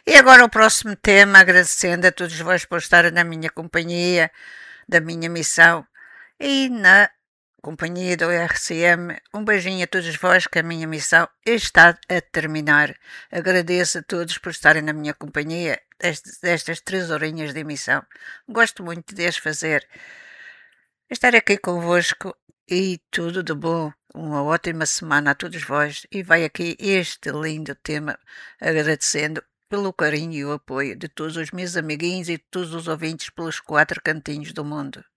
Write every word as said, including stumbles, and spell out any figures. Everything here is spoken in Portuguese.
E agora o próximo tema, agradecendo a todos vós por estarem na minha companhia, da minha missão e na companhia do R C M. Um beijinho a todos vós que a minha missão está a terminar. Agradeço a todos por estarem na minha companhia destas, destas três horinhas de emissão. Gosto muito de as fazer. Estar aqui convosco e tudo de bom. Uma ótima semana a todos vós e vai aqui este lindo tema agradecendo pelo carinho e o apoio de todos os meus amiguinhos e de todos os ouvintes pelos quatro cantinhos do mundo.